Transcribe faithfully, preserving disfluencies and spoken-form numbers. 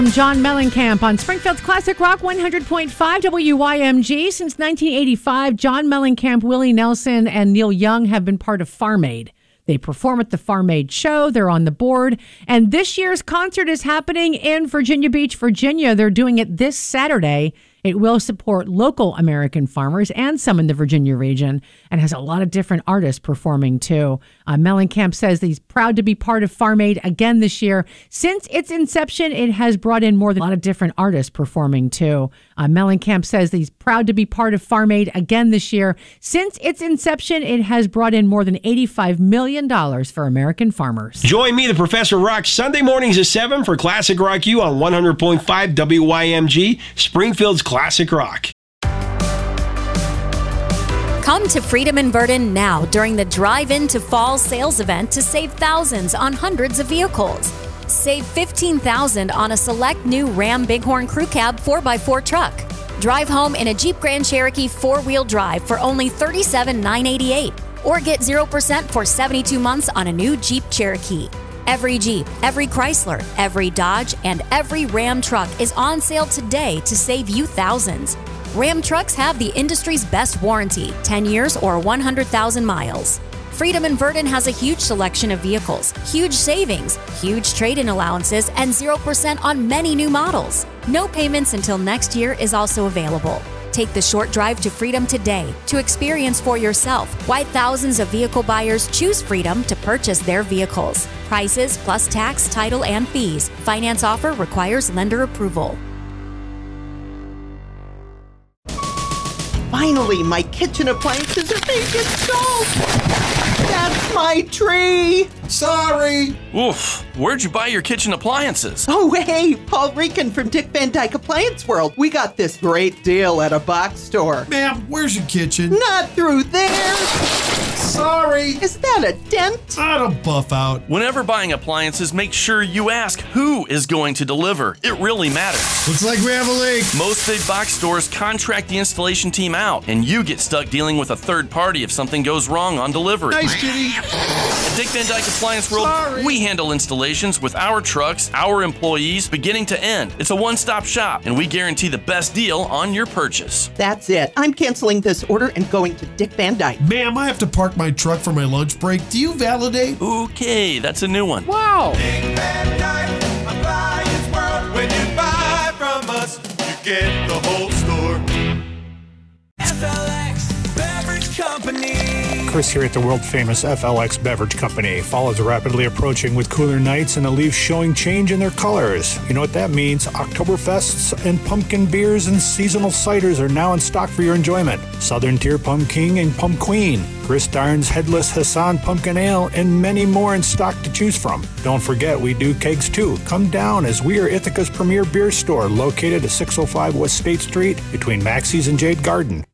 John Mellencamp on Springfield's Classic Rock one hundred point five W Y M G. Since nineteen eighty-five, John Mellencamp, Willie Nelson, and Neil Young have been part of Farm Aid. They perform at the Farm Aid show. They're on the board. And this year's concert is happening in Virginia Beach, Virginia. They're doing it this Saturday. It will support local American farmers and some in the Virginia region, and has a lot of different artists performing too. Uh, Mellencamp says that he's proud to be part of Farm Aid again this year. Since its inception, it has brought in more than a lot of different artists performing too. Uh, Mellencamp says that he's proud to be part of Farm Aid again this year. Since its inception, it has brought in more than eighty-five million dollars for American farmers. Join me, the Professor Rock, Sunday mornings at seven for Classic Rock U on one hundred point five W Y M G, Springfield's Classic Rock. Come to Freedom in Verdon now during the Drive Into Fall sales event to save thousands on hundreds of vehicles. Save fifteen thousand dollars on a select new Ram Bighorn Crew Cab four by four truck. Drive home in a Jeep Grand Cherokee four-wheel drive for only thirty-seven thousand nine hundred eighty-eight dollars. Or get zero percent for seventy-two months on a new Jeep Cherokee. Every Jeep, every Chrysler, every Dodge, and every Ram truck is on sale today to save you thousands. Ram trucks have the industry's best warranty, ten years or one hundred thousand miles. Freedom in Verdon has a huge selection of vehicles, huge savings, huge trade-in allowances, and zero percent on many new models. No payments until next year is also available. Take the short drive to Freedom today to experience for yourself why thousands of vehicle buyers choose Freedom to purchase their vehicles. Prices plus tax, title, and fees. Finance offer requires lender approval. Finally, my kitchen appliances are being installed. That's my tree. Sorry. Oof. Where'd you buy your kitchen appliances? Oh, hey, Paul Rican from Dick Van Dyke Appliance World. We got this great deal at a box store. Ma'am, where's your kitchen? Not through there. Sorry. Is that a dent? I don't buff out. Whenever buying appliances, make sure you ask who is going to deliver. It really matters. Looks like we have a leak. Most big box stores contract the installation team out, and you get stuck dealing with a third party if something goes wrong on delivery. Nice, Kitty. At Dick Van Dyke Appliance World, Sorry. we handle installations with our trucks, our employees, beginning to end. It's a one-stop shop, and we guarantee the best deal on your purchase. That's it. I'm canceling this order and going to Dick Van Dyke. Ma'am, I have to park my truck for my lunch break. Do you validate? Okay, that's a new one. Wow. Dick Van Dyke Appliance World. When you buy from us, you get the whole store. F L X Beverage Company. Chris here at the world-famous F L X Beverage Company. Fall is rapidly approaching with cooler nights and the leaves showing change in their colors. You know what that means? Oktoberfests and pumpkin beers and seasonal ciders are now in stock for your enjoyment. Southern Tier Pump King and Pump Queen, Chris Darn's Headless Hassan Pumpkin Ale, and many more in stock to choose from. Don't forget, we do kegs too. Come down as we are Ithaca's premier beer store located at six oh five West State Street between Maxie's and Jade Garden.